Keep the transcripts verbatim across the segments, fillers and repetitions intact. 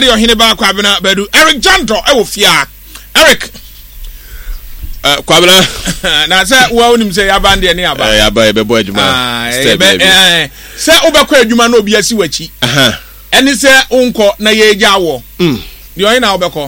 de ohene ba kwa bena badu Eric Jandro e wo fia Eric Uh, kwabena na se wa onim se ya bande ne aba eh ya ba e be bo adwuma step eh se obekọ adwuma na obi asi wachi aha eni se unko na ye gya wo mm de oyin na obekọ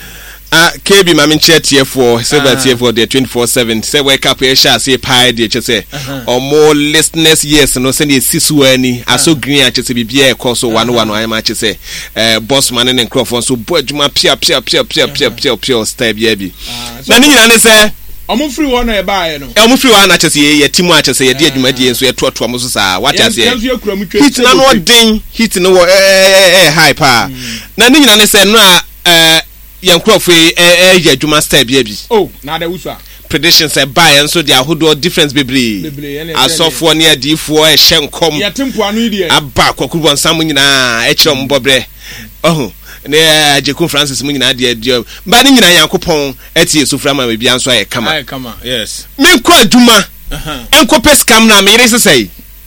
ah K B ma me nche T F four seven T F four de twenty-four seven say wake up e sha say pie de che say or more listeners yes no say the sisu ani aso green a che say bibia e course one one I ma che say eh boss man and crofon so bo adwuma pia pia pia pia pia pia pia style bia bi na ni nyina ne say omo free one e ba ye no e omo free one na che say ye timu a che say ye de adwuma de so ye to to mo so sa what che say hit na no den hit no eh eh high pa na ni nyina ne say no a eh yankrofe eh eh adwuma style bia bi oh na da wusu a predictions e buy and so they are who difference bebre asofo ne adifo e hyenkom ya tempo anu ide aba kwakuru nsam nyina e kire mbobre oh ne Ajekun Francis mu nyina de de ba ne nyina yankopon etie sofra ma bia nso aye kama aye kama yes me kwa adwuma enko peskam na me yire sesai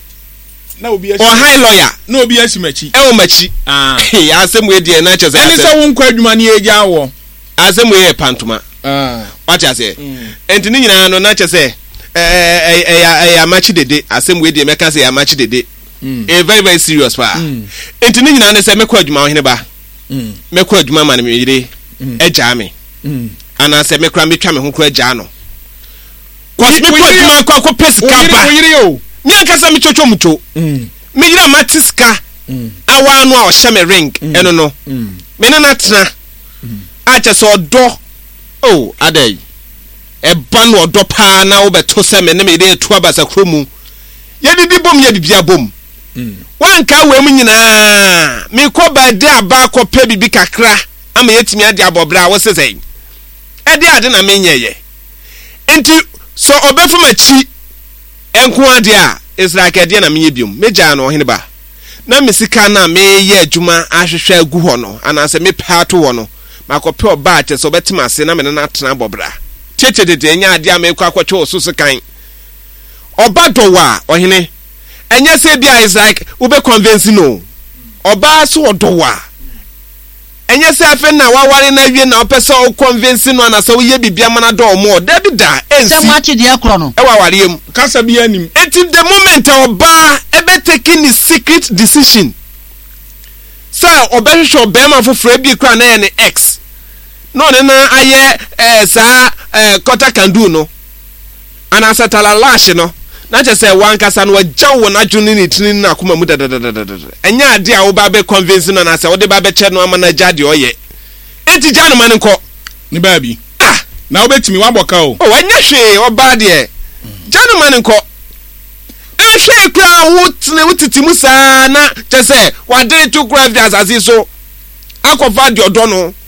na obi o high lawyer na obi asimachi e o machi ah ya asem we de na chese ase se won kwa adwuma ne eja wo asem we pantuma ah what you say enti ni nyina no na chese eh eh ya machi dede asem we de meka say ya machi dede eh very very serious pa enti ni nyina ne say mekwa adwuma wo hene ba mekwa adwuma ma ne me yire eja me ana say mekwa me twa me ho kra eja no ko mekwa adwuma kwa ko pesika ba yire o mi ankasa me chocho mucho me yire matiska awa no a o hye me ring eno no me na natena a che so do oh adai e ban no do pa na wo beto se me ne me de etu abasa kromu ye didi bom ye bibia bom wan ka we mu nyina me ko ba de aba ko pe bibi kakra ama yetimi ade abobra wo sesei e de ade na me nyeye enti so obefu machi enko ade a Israel de na me yebium meja no hene ba na mesika na me ye adwuma ahwehwe agu ho no anase me paato ho no makope oba ate so betima ase na me na atena bobra cheche de enya ade a me kwa kwatwe osusu kan oba dowa ohene enye se bia is like ube convince no oba so odowa enye se afa na waware na wie na opese o convince no anase wo ye bibia mana do mo debida ensi se machi de akro no e waware em kasa bia nim enti the moment oba ebe taking his secret decision so oba hwehwe obema foforo bi kra na ne x no ne na aye eh sa eh kota kandu no anase talalash no na je say wan kasa no wagyaw wona dwuni ni tini na akoma mu dadadadada enya ade a wo ba be convince no na say wo de ba be che no ama na jade oye enti janu man nko ni ba bi ah na wo betimi wa boka o o wanya hwe oba de janu man nko e hwe kra wo tene wutitimu saa na je say wa de to grave as aziso akofa de odo no